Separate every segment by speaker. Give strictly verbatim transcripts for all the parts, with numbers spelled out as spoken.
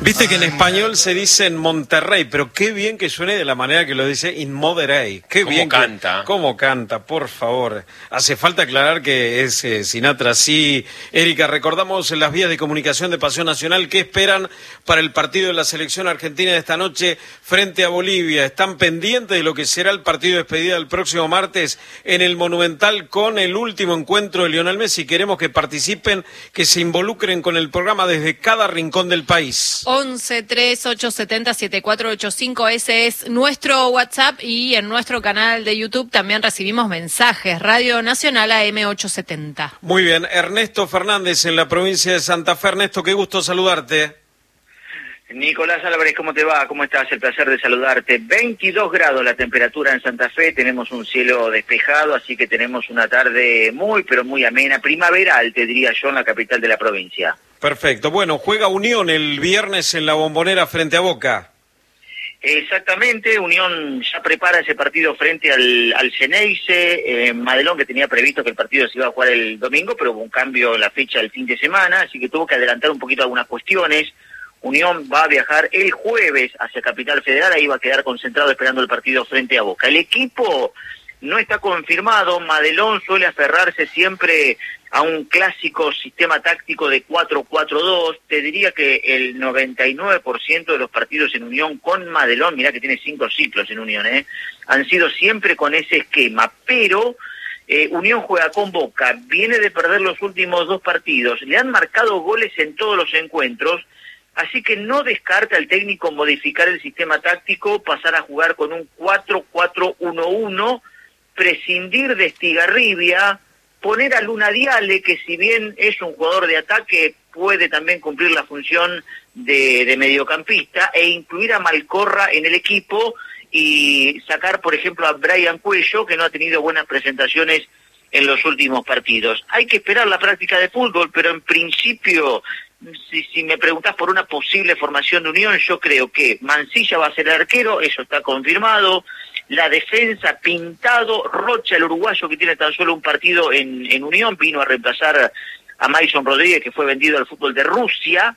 Speaker 1: Viste que en español se dice en Monterrey, pero qué bien que suene de la manera que lo dice in Monterrey. Qué
Speaker 2: ¿Cómo
Speaker 1: bien
Speaker 2: canta?
Speaker 1: Que, ¿Cómo canta? Por favor. Hace falta aclarar que es eh, Sinatra. Sí, Erika, recordamos en las vías de comunicación de Pasión Nacional qué esperan para el partido de la selección argentina de esta noche frente a Bolivia. Están pendientes de lo que será el partido de despedida del próximo martes en el Monumental con el último encuentro de Lionel Messi. Queremos que participen, que se involucren con el programa desde cada rincón del país.
Speaker 3: once, tres, ocho, setenta, setenta y cuatro ochenta y cinco, ese es nuestro WhatsApp, y en nuestro canal de YouTube también recibimos mensajes. Radio Nacional A M ochocientos setenta.
Speaker 1: Muy bien, Ernesto Fernández en la provincia de Santa Fe. Ernesto, qué gusto saludarte.
Speaker 4: Nicolás Álvarez, ¿cómo te va? ¿Cómo estás? El placer de saludarte. veintidós grados la temperatura en Santa Fe, tenemos un cielo despejado, así que tenemos una tarde muy, pero muy amena, primaveral, te diría yo, en la capital de la provincia.
Speaker 1: Perfecto. Bueno, juega Unión el viernes en la Bombonera frente a Boca.
Speaker 4: Exactamente, Unión ya prepara ese partido frente al, al Xeneize, eh, Madelón, que tenía previsto que el partido se iba a jugar el domingo, pero hubo un cambio en la fecha del fin de semana, así que tuvo que adelantar un poquito algunas cuestiones. Unión va a viajar el jueves hacia Capital Federal, ahí va a quedar concentrado esperando el partido frente a Boca. El equipo no está confirmado, Madelón suele aferrarse siempre a un clásico sistema táctico de cuatro cuatro dos, te diría que el noventa y nueve por ciento de los partidos en Unión con Madelón, mirá que tiene cinco ciclos en Unión, ¿eh? han sido siempre con ese esquema, pero eh, Unión juega con Boca, viene de perder los últimos dos partidos, le han marcado goles en todos los encuentros, así que no descarta el técnico modificar el sistema táctico, pasar a jugar con un cuatro cuatro uno uno, prescindir de Estigarribia, poner a Luna Diale, que si bien es un jugador de ataque, puede también cumplir la función de, de mediocampista, e incluir a Malcorra en el equipo y sacar, por ejemplo, a Brian Cuello, que no ha tenido buenas presentaciones en los últimos partidos. Hay que esperar la práctica de fútbol, pero en principio, si, si me preguntás por una posible formación de Unión, yo creo que Mancilla va a ser el arquero, eso está confirmado. La defensa, Pintado, Rocha, el uruguayo que tiene tan solo un partido en, en Unión, vino a reemplazar a Mason Rodríguez, que fue vendido al fútbol de Rusia,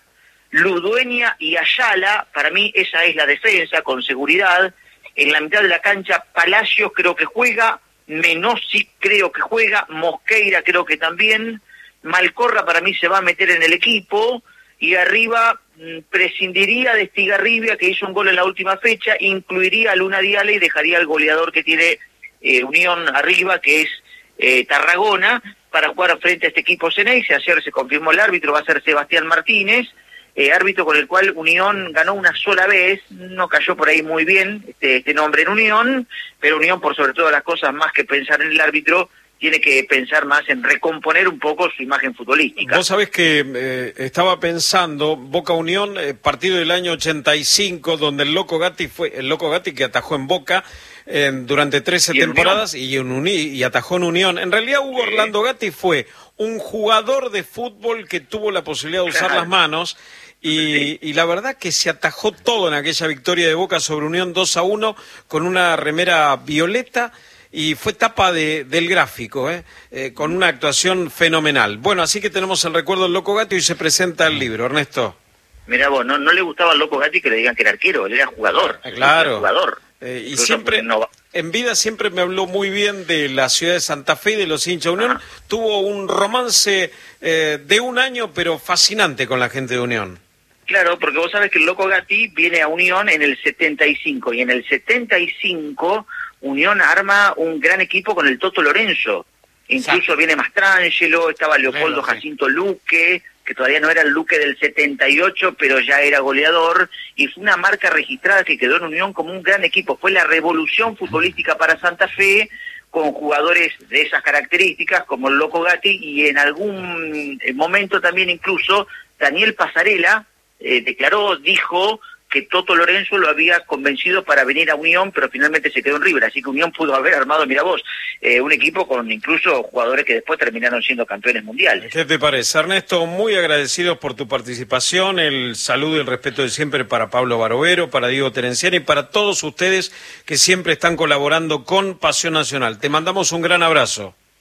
Speaker 4: Ludueña y Ayala, para mí esa es la defensa, con seguridad. En la mitad de la cancha, Palacios creo que juega, Menossi creo que juega, Mosqueira creo que también, Malcorra para mí se va a meter en el equipo, y arriba prescindiría de Estigarribia, que hizo un gol en la última fecha, incluiría a Luna Diale y dejaría al goleador que tiene eh, Unión arriba, que es eh, Tarragona, para jugar frente a este equipo Xeneize. Ayer se confirmó el árbitro, va a ser Sebastián Martínez, eh, árbitro con el cual Unión ganó una sola vez, no cayó por ahí muy bien este, este nombre en Unión, pero Unión, por sobre todas las cosas, más que pensar en el árbitro, tiene que pensar más en recomponer un poco su imagen futbolística.
Speaker 1: Vos sabés que eh, estaba pensando, Boca Unión, eh, partido del año ochenta y cinco, donde el Loco Gatti fue, el Loco Gatti que atajó en Boca eh, durante trece temporadas y, en Uni, y atajó en Unión. En realidad Hugo sí. Orlando Gatti fue un jugador de fútbol que tuvo la posibilidad de usar claro. las manos, y, sí. y la verdad que se atajó todo en aquella victoria de Boca sobre Unión dos a uno con una remera violeta, y fue tapa de, del gráfico, ¿eh? Eh, con una actuación fenomenal. Bueno, así que tenemos el recuerdo del Loco Gatti y se presenta el libro, Ernesto.
Speaker 4: Mirá vos, no, no le gustaba al Loco Gatti que le digan que era arquero, él era jugador.
Speaker 1: Ah, claro.
Speaker 4: Era jugador.
Speaker 1: Eh, y siempre, no... en vida siempre me habló muy bien de la ciudad de Santa Fe y de los hinchas de Unión. Ah. Tuvo un romance eh, de un año, pero fascinante con la gente de Unión.
Speaker 4: Claro, porque vos sabés que el Loco Gatti viene a Unión en el setenta y cinco, y en el setenta y cinco... Unión arma un gran equipo con el Toto Lorenzo, incluso Exacto. viene Mastrangelo, estaba Leopoldo bueno, Jacinto sí. Luque, que todavía no era el Luque del setenta y ocho, pero ya era goleador, y fue una marca registrada que quedó en Unión como un gran equipo. Fue la revolución futbolística para Santa Fe, con jugadores de esas características, como el Loco Gatti, y en algún momento también incluso Daniel Pasarela eh, declaró, dijo... que Toto Lorenzo lo había convencido para venir a Unión, pero finalmente se quedó en River, así que Unión pudo haber armado, mira vos, eh, un equipo con incluso jugadores que después terminaron siendo campeones mundiales.
Speaker 1: ¿Qué te parece, Ernesto? Muy agradecidos por tu participación, el saludo y el respeto de siempre para Pablo Barovero, para Diego Terenciani y para todos ustedes que siempre están colaborando con Pasión Nacional. Te mandamos un gran abrazo.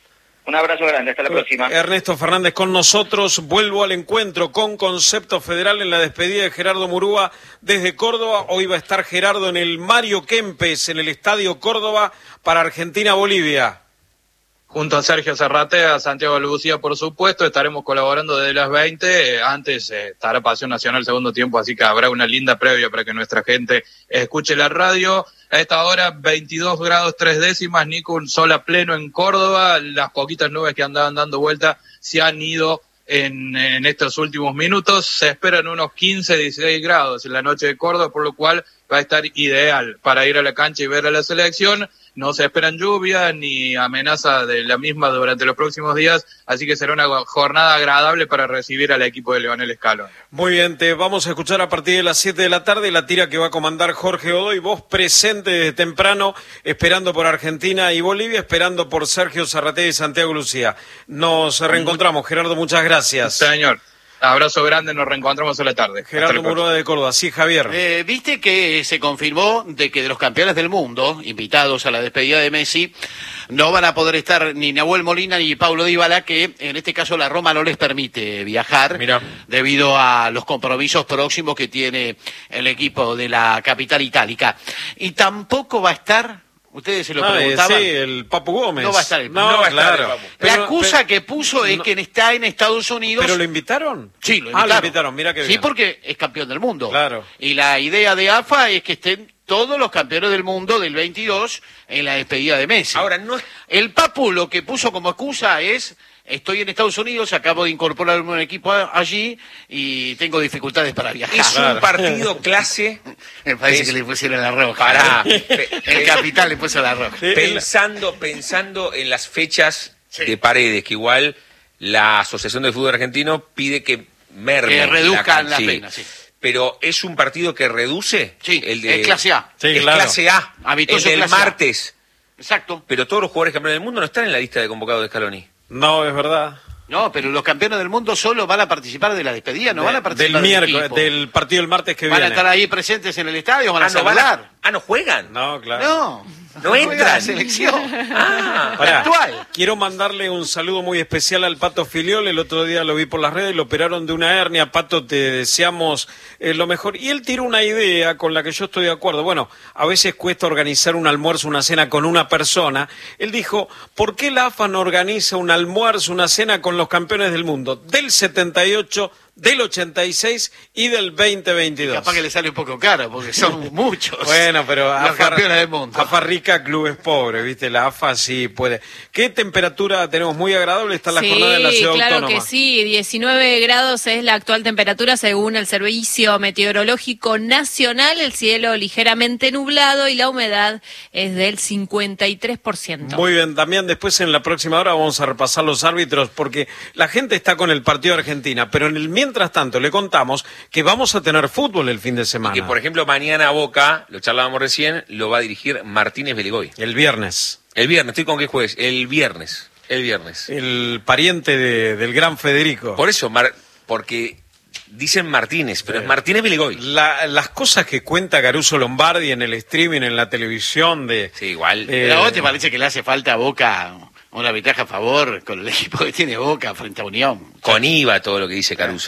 Speaker 4: Un abrazo grande, hasta la próxima.
Speaker 1: Ernesto Fernández con nosotros. Vuelvo al encuentro con Concepto Federal en la despedida de Gerardo Murúa desde Córdoba. Hoy va a estar Gerardo en el Mario Kempes, en el Estadio Córdoba, para Argentina-Bolivia.
Speaker 2: Junto a Sergio Serratea, Santiago Lucía, por supuesto, estaremos colaborando desde las veinte. Eh, antes eh, estará Pasión Nacional segundo tiempo, así que habrá una linda previa para que nuestra gente escuche la radio. A esta hora, veintidós grados tres décimas, Nico, un sol a pleno en Córdoba. Las poquitas nubes que andaban dando vuelta se han ido en, en estos últimos minutos. Se esperan unos quince, dieciséis grados en la noche de Córdoba, por lo cual va a estar ideal para ir a la cancha y ver a la selección. No se esperan lluvias ni amenaza de la misma durante los próximos días, así que será una jornada agradable para recibir al equipo de Leonel Scaloni.
Speaker 1: Muy bien, te vamos a escuchar a partir de las siete de la tarde la tira que va a comandar Jorge Godoy, vos presente desde temprano, esperando por Argentina y Bolivia, esperando por Sergio Serratea y Santiago Lucía. Nos reencontramos, Gerardo, muchas gracias.
Speaker 2: Señor. Abrazo grande, nos reencontramos a la tarde.
Speaker 1: Gerardo Murúa de Córdoba. Sí, Javier.
Speaker 5: Eh, Viste que se confirmó de que de los campeones del mundo, invitados a la despedida de Messi, no van a poder estar ni Nahuel Molina ni Paulo Dybala, que en este caso la Roma no les permite viajar.
Speaker 1: Mirá.
Speaker 5: Debido a los compromisos próximos que tiene el equipo de la capital itálica. Y tampoco va a estar... Ustedes se lo
Speaker 1: ah,
Speaker 5: preguntaban.
Speaker 1: Sí, el Papu Gómez.
Speaker 5: No va a estar el Papu.
Speaker 1: No,
Speaker 5: No va a
Speaker 1: claro.
Speaker 5: estar el Papu.
Speaker 1: Pero,
Speaker 5: la excusa
Speaker 1: pero,
Speaker 5: que puso es
Speaker 1: no,
Speaker 5: que está en Estados Unidos.
Speaker 1: ¿Pero lo invitaron?
Speaker 5: Sí, lo invitaron.
Speaker 1: Ah, lo invitaron, mira qué bien.
Speaker 5: Sí, porque es campeón del mundo.
Speaker 1: Claro.
Speaker 5: Y la idea de A F A es que estén todos los campeones del mundo del veintidós en la despedida de Messi.
Speaker 6: Ahora, no es...
Speaker 5: El Papu lo que puso como excusa es... Estoy en Estados Unidos, acabo de incorporar un equipo allí y tengo dificultades para viajar.
Speaker 6: Es
Speaker 1: Claro.
Speaker 6: un partido clase.
Speaker 5: Me parece
Speaker 6: es...
Speaker 5: que le pusieron la roja.
Speaker 6: Pará.
Speaker 5: El capitán le puso la roja.
Speaker 6: Pensando, pensando en las fechas
Speaker 5: Sí.
Speaker 6: de Paredes, que igual la Asociación de Fútbol Argentino pide que mermen.
Speaker 5: Que reduzcan
Speaker 6: la,
Speaker 5: las penas, sí.
Speaker 6: Pero ¿es un partido que reduce?
Speaker 5: Sí,
Speaker 6: el de...
Speaker 5: es clase A.
Speaker 1: Sí,
Speaker 6: es
Speaker 1: claro.
Speaker 6: clase A.
Speaker 5: Amistoso
Speaker 6: el del
Speaker 5: clase A.
Speaker 6: martes.
Speaker 5: Exacto.
Speaker 6: Pero todos los jugadores campeones del mundo no están en la lista de convocados de Scaloni.
Speaker 1: No, es verdad.
Speaker 5: No, pero los campeones del mundo solo van a participar de la despedida, no
Speaker 1: De-
Speaker 5: van a participar
Speaker 1: del miércoles,
Speaker 5: equipo.
Speaker 1: del partido del martes que
Speaker 5: Van
Speaker 1: viene.
Speaker 5: a estar ahí presentes en el estadio, van a
Speaker 6: Ah, no, van
Speaker 5: saludar.
Speaker 6: a- ah, no juegan.
Speaker 1: No, claro.
Speaker 5: No,
Speaker 6: No
Speaker 5: juega
Speaker 6: entran.
Speaker 5: la selección.
Speaker 6: Ah,
Speaker 1: Pará,
Speaker 5: actual.
Speaker 1: quiero mandarle un saludo muy especial al Pato Filiol. El otro día lo vi por las redes, lo operaron de una hernia. Pato, te deseamos eh, lo mejor. Y él tiró una idea con la que yo estoy de acuerdo. Bueno, a veces cuesta organizar un almuerzo, una cena con una persona. Él dijo, ¿por qué la A F A no organiza un almuerzo, una cena con los campeones del mundo? Del setenta y ocho, del ochenta y seis y del veinte veintidós.
Speaker 5: Capaz que le sale un poco caro, porque son muchos.
Speaker 1: Bueno, pero
Speaker 5: los
Speaker 1: A F A,
Speaker 5: campeones del mundo.
Speaker 1: A F A rica, clubes pobres, ¿viste? La A F A sí puede. ¿Qué temperatura tenemos? Muy agradable está la
Speaker 3: sí,
Speaker 1: jornada en la ciudad
Speaker 3: claro
Speaker 1: autónoma.
Speaker 3: que sí, diecinueve grados es la actual temperatura según el Servicio Meteorológico Nacional, el cielo ligeramente nublado y la humedad es del cincuenta y tres por ciento.
Speaker 1: Muy bien, Damián, después en la próxima hora vamos a repasar los árbitros porque la gente está con el partido de Argentina, pero en el mientras tanto le contamos que vamos a tener fútbol el fin de semana.
Speaker 6: que por ejemplo mañana Boca, lo charlábamos recién, lo va a dirigir Martínez Beligoy.
Speaker 1: El viernes.
Speaker 6: El viernes, estoy con qué jueves, el viernes, el viernes.
Speaker 1: El pariente de- del gran Federico.
Speaker 6: Por eso, Mar- porque dicen Martínez, pero es Martínez Beligoy.
Speaker 1: La- las cosas que cuenta Caruso Lombardi en el streaming, en la televisión de...
Speaker 6: Sí, igual.
Speaker 1: Eh,
Speaker 5: ¿Pero a vos te parece que le hace falta a Boca una ventaja a favor con el equipo que tiene Boca frente a Unión?
Speaker 6: Con I V A todo lo que dice Caruso.